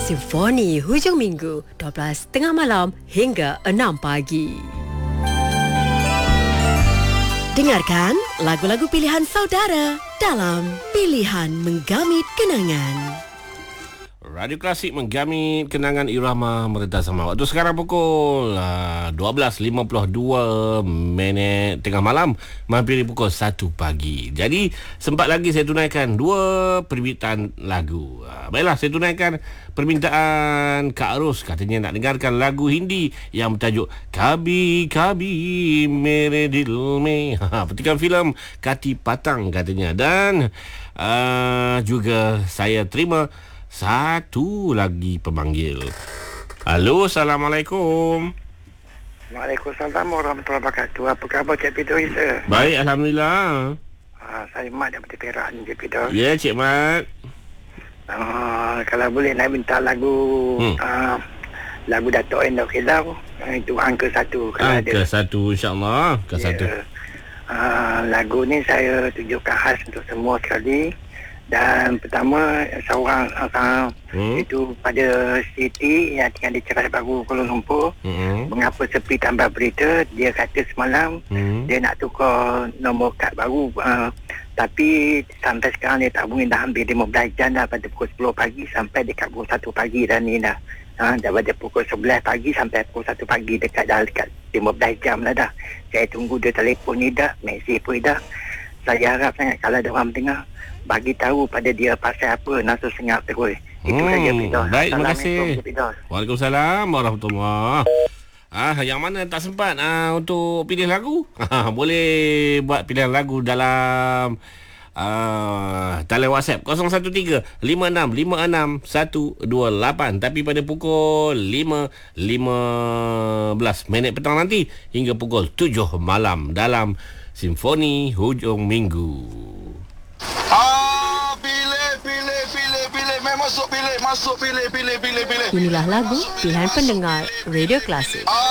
Simfoni hujung minggu 12.30 malam hingga 6 pagi. Dengarkan lagu-lagu pilihan saudara dalam Pilihan Menggamit Kenangan. Radio Klasik menggamit kenangan irama meredah sama. Waktu sekarang pukul 12.52 tengah malam, hampir pukul 1 pagi. Jadi sempat lagi saya tunaikan 2 permintaan lagu. Baiklah, saya tunaikan permintaan Kak Ros. Katanya nak dengarkan lagu Hindi yang bertajuk Kabi Kabi Mere Dil Mein. Petikan filem Kati Patang katanya. Dan juga saya terima satu lagi pemanggil. Halo, Assalamualaikum. Waalaikumsalam warahmatullahi wabarakatuh. Apa khabar Cik Peter Isa? Baik, Alhamdulillah. Saya Mat daripada Perak ni, Cik Peter. Ya, Cik Mat. Kalau boleh nak minta lagu lagu Dato' Endok Hilau, itu angka 1 kalau angka ada. 1, insyaAllah. Angka 1. Lagu ni saya tujukan khas untuk semua sekali. Dan pertama seorang itu pada Siti yang tinggal di Ceras Baru Kuala Lumpur. Mengapa sepi tambah berita, dia kata semalam dia nak tukar nombor kad baru, tapi sampai sekarang dia tak bunyi. Dah hampir 15 jam dah, pada pukul 10 pagi sampai dekat pukul 1 pagi dah ni dah. Dah pada pukul 11 pagi sampai pukul 1 pagi, dekat 15 jam lah dah. Saya tunggu dia telefon ni dah, mesej pun dah. Saya harap sangat kalau ada orang dengar, bagi tahu pada dia pasal apa Nasr Sengap terus. Itu saja, Peter. Baik, terima kasih. Peter. Waalaikumsalam warahmatullahi. Yang mana tak sempat untuk pilih lagu? Boleh buat pilihan lagu dalam talian WhatsApp 013-5656-128. Tapi pada pukul 5.15 petang nanti hingga pukul 7 malam dalam Simfoni Hujung Minggu. Masuk pilih. Inilah lagu pilihan pendengar Radio Klasik.